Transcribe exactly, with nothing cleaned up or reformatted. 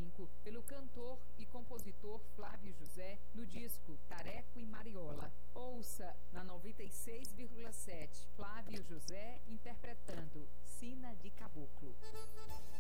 cinco, pelo cantor e compositor Flávio José, no disco Tareco e Mariola. Ouça na noventa e seis vírgula sete, Flávio José interpretando Sina de Caboclo.